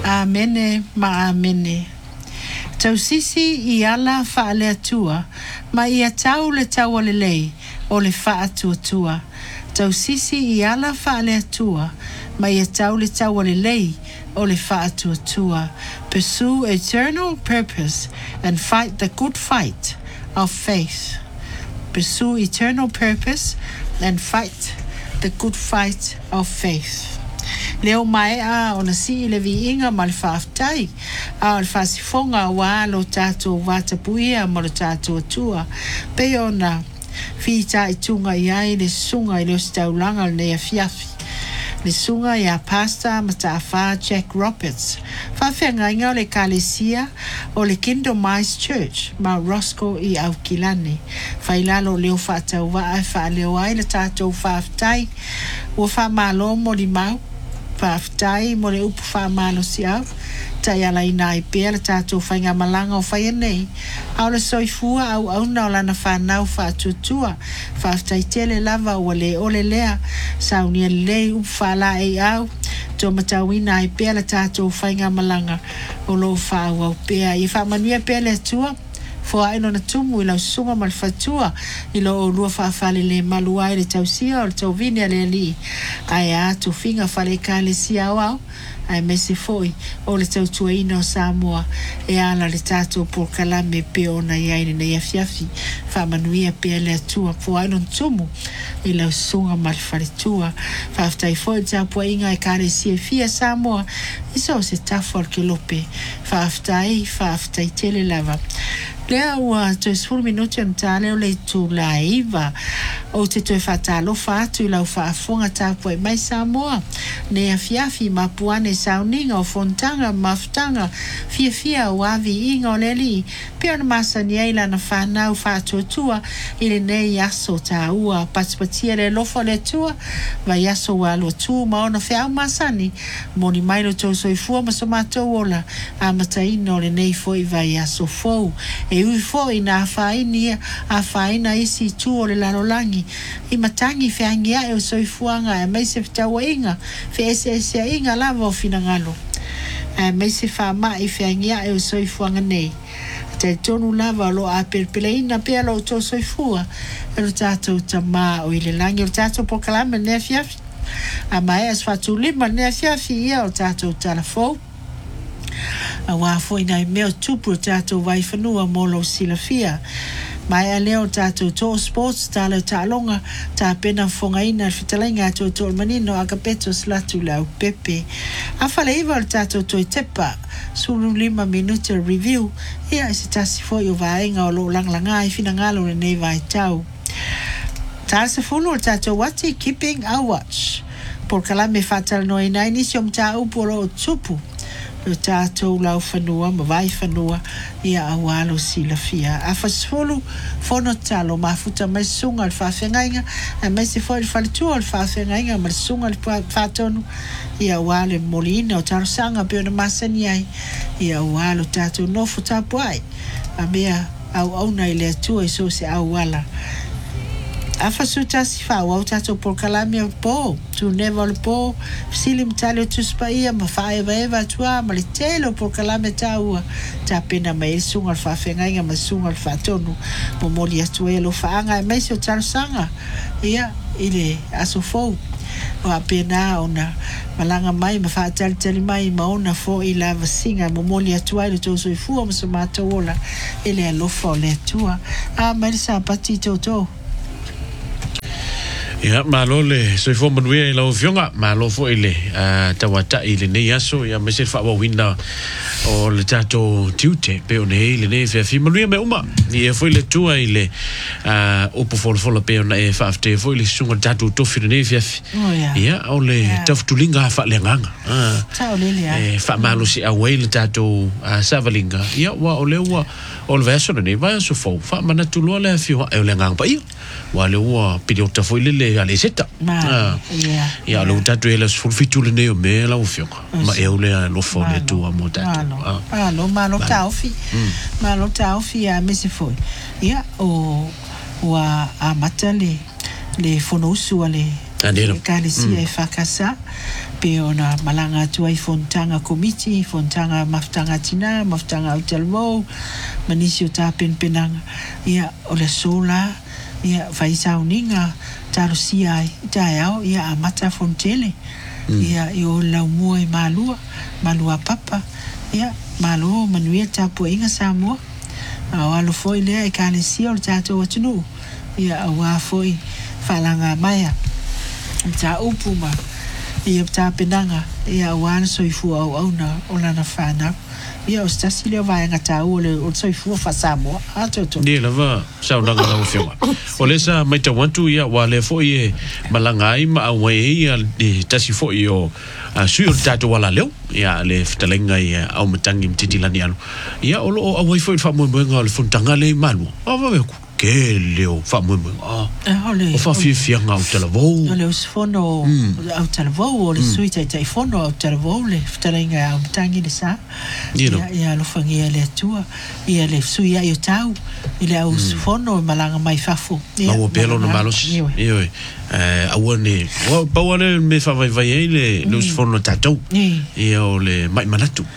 Amene ma amene. Tau sisi I ala wha le atua, ma ia tau le tau le lei o le wha atua tua. Tau sisi I ala wha le atua, ma ia tau le tau le lei o le wha atua tua. Pursue eternal purpose and fight the good fight of faith. Pursue eternal purpose and fight the good fight of faith. Leo mai o na si le vi inga ma le whaaftai a le whasifonga wa lo tātou watapuia ma lo tātou atua pe o na whita I tunga I ai le sunga I leo staulanga le nea fiafi le sunga I a pasta ma tawha Jack Roberts whawhenga inga o le kalesia o le Kingdom Eyes Church ma Roscoe I Aukilani whailalo leo whaatau wa ai wha leo ai le tātou whaaftai ua whamalo mo li mau Whaaftai mo le upu whaamalo si au tai ala ina I pēr le tātou whainga malanga o whaia nei au le soifua au auna o lana whanau whaatutua whaaftai tele lava ua le ole lea saunia lei upu whaala e au tō matawina I pēr le tātou whainga malanga o lo whaau au pēr I whaamanuia pēr le atua Fo ai no na tumu I lau sunga mal fatua I lo o lua whaafale le malua I le tausia o le tau vini a le li ai a tu finga whale ka le sia au au ai mese foi o le tau tuaina o Samoa e ala le tātou por kalame pe ona I aine na iafiafi whaamanuia pe le atua fo ai no tumu I lau sunga mal fale tua whaaftai foi tāpua inga e kare sia fia Samoa iso se tafo al ke lope whaaftai tele lava Lea ua toi 10 minuti an tale o le tu la iwa o te toi whatalo whātu I lau whaafonga tāpua I mai Samoa ne a fiafi mapuane sauninga o fontanga maftanga fia o avi inga o leli pia na masani eila na whanau whātuatua I le nei aso tā ua patipatia le lofo le tua vai aso walo tu maona whiau masani moni mailo tau soifua masomato ola a mataino le nei foi vai aso fou e ui foi na whaina isi tu o le lalolangi I matangi whiangia e o soifuanga e meise whitaua inga whi ese inga lava o finangalo e meise whama I whiangia e o soifuanga nei te tonu lava lo a perpeleina pia lo to soifua e lo tātou tamā o I le langi o tātou pokalama nea fiafi a mai as whatu lima nea fiafi ia o tātou talafou a wafo ina I meo tupu tātou vai whanua molo silafia mai a leo tātou tō sports tālau tālonga tā pena whonga ina whitalainga tō tō manino a kapeto slatu lau pepe a whale iwa o tātou tō I tepa suru 5 minuta review ia I se tasi foi o vaenga o lo langlanga I fina ngalo le nei vai tau tā se fulu o tātou wati keeping our watch por kalame whatal no ina inisi om tā uporo o tupu o tātou lau whanua, ma vai whanua ia awalo silafia. A whasfolu whono talo mafuta mai sunga al whawhengainga a mai se whoi whalitua al whawhengainga ma sunga al whatonu ia awale molina o tarosanga peo na masani ai ia awalo tātou nofu tapu ai a mea au auna I le atua I so se awala. A whasuta si whau au tātou por kalami au pō, tu neva le pō, silim tali o tuspa ia, ma whaewa ewa atua, ma le telo por kalami tāua, tā pena ma e sunga al whawhengainga, ma sunga al whatonu, mo moli atua e lo whaanga e meisi o tarosanga, ia, I le aso fau, o a pena ona, malanga mai, ma whaatali mai, ma ona fo I la vasinga, mo moli atua e le tō soifua, ma so mātou ola, e le alofa o le atua, a mai sa pati tō. Ya malo le so fo manuia la ofionga malo fo ile tawata ile ne yaso ya mese fa wina o le tato tiute pe o ne ile ne fi manuia me uma ni fo ile tua ile o po fo pe na e fa te fo ile sunga tato to fi ne fi ya o le taftulinga fa le nganga ta o le ya fa malo si a le tato savalinga ya wa o le wa o le verso ne va so fo fa manatulo le fi o le nganga pa wa le wa pidiota fo ile ale seta ya lo tatu ele sulfitu le neo me la ofio ma e ole lo fo le tu amo tatu lo malo taufi malo taufi a mese foi ya o wa a matale le fonosu ale Anero. Ekalesia e whakasa. Pe ona malanga tua I fontanga komiti, fontanga maftanga tina, maftanga Aotearoa, manisi o tāpen penanga. Ia o le sola, ia whaisauninga, tarosia ai, tae au, ia amata fontele. Ia I o laumua I malua papa. Ia malo manuia tapua inga Samoa. Au alo foi lea ekalesia o le tātou atunu. Ia awa foi whalanga maia. Ta upu ma. Ia ta penanga ia wan soifu au na olana fana ia o stasi le vai ngata o soifu fa Samoa atoto ni lava sa una ngala o fiwa o le sa mai ta wantu ia wa le fo ie malanga I ma awe ia di tasi fo io sui o tato wala leo ia le ftalenga ia au matangi mtitilani anu ia o lo awe fo fa mo mo le fontanga le malu ava ku ke leo fa mo mo o fa fia nga Aotearoa o le usfono Aotearoa o le sui tai fono Aotearoa le ftalenga au matangi le sa ia lo fangia le tua ia le sui ia o tau ile au usfono malanga mai fafo ma o pelo no malos io awone o pawale me fa vai le usfono tatou ia o le mai manatu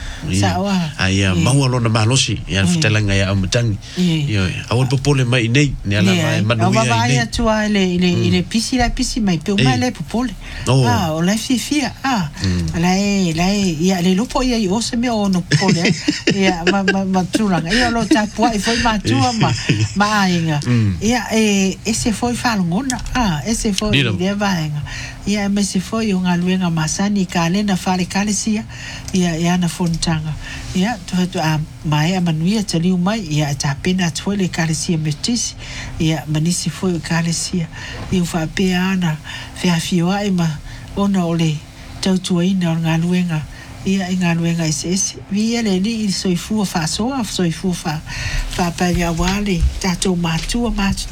ia maualo na malosi ia ftalenga ia au matangi io awon popole mai nei ne ala mai manuia nei ia tua ile pisi mai pe mai le popole o la fifia la ia le lupo ia o se me o no popole ia ma tulanga ia lo tapua I foi matua ma inga ia ese foi falongona ese foi le vaenga ia me se foi unga luenga masani kalena fale kalesia ia na fontanga ia tu mai manuia taliu mai ia tapena tuele kalesia metis ia manisi foi kalesia ia fa pe ana fa fioa ma ona ole tautuaina nga luenga ia inga luenga ese via le ni soifu fa soifu fa pa ya wale tato matua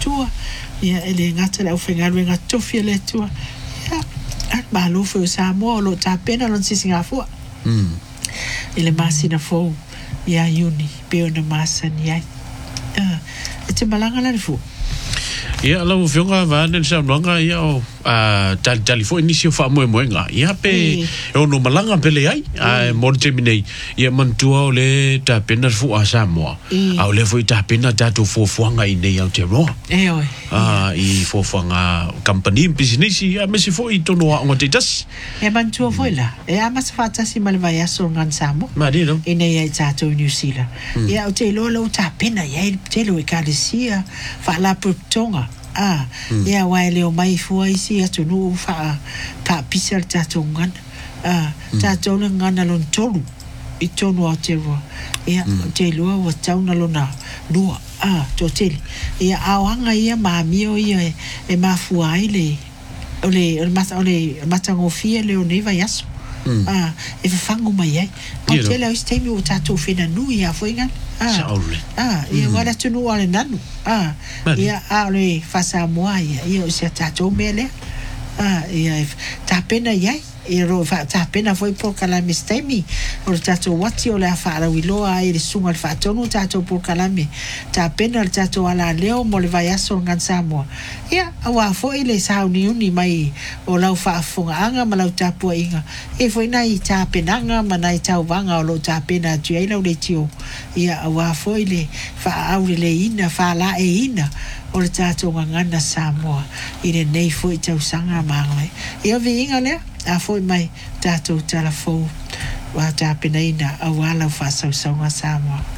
ia ele ngata la ufenga luenga tofia le tua ia at malo fo Samoa lo tapena lon Singapore ele masina fo ia uni pe ona masani ai te malanga la fo ia la o fionga va nen sa nonga ia o tali fo inisio fa moenga ia pe o no malanga pele ai monte minei ia mantua o le tapena fo a Samoa au le fo tapena tatu fo fuanga I nei Aotearoa I fo fuanga company business ia me se fo I tono o te tas mantua fo la mas fata si malvaya so ngan Samoa ma di no I nei ai tatu New Zealand ia o te lo tapena ia te lo ekalesia fa la tonga ia wai leo mai fua isi atu nu fa pa pisal tato ngan tato ngana lon tolu I tonu Aotearoa ia te loa wa tauna lona lua to tele ia awanga ia mamio ia e mafua ile ole matango fia leo neva yaso e fangu mai ai o tele o stemi o tato fena nu ia foi ngan ia wala tunu ale nanu ia ale fa Samoa ia o se tato mele ia tapena ia e ro fa tapena foi por kalame stemi o tato wati o la fa la wiloa e le sunga le fa tonu tato por kalame tapena le tato ala leo mo le vai aso ngan Samoa ia awa foi le sauni uni mai o la fa funga anga ma la tapu inga e foi nai tapena nga ma nai tau vanga o lo tapena tu ai la le tio ia awa foi le fa au le ina fa la e ina o le tato ngana Samoa I le nei foi tau sanga mangai ia vinga le a foi mai tato telefon wa tapena ina awala fa sau Samoa